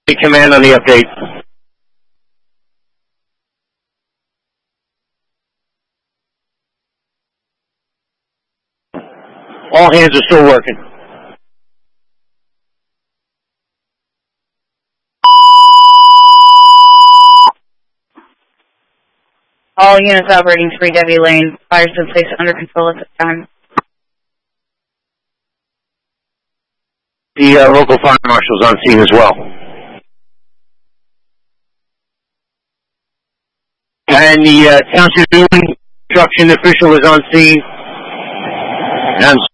Command on the update. All hands are still working. All units operating 3W lane. Fire's been placed under control at this time. The local fire marshal's on scene as well. And the township building construction official is on scene. And